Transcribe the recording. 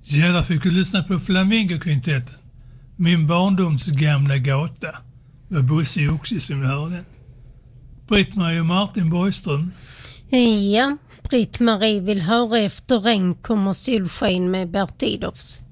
Ja, där fick du lyssna på Flamingokvintetten. Min barndoms gamla gata. Med Bosse Oxy som jag hörde. Britt-Marie och Martin Borgström. Ja, Britt-Marie vill höra Efter regn kommer solsken med Bert Idolfs.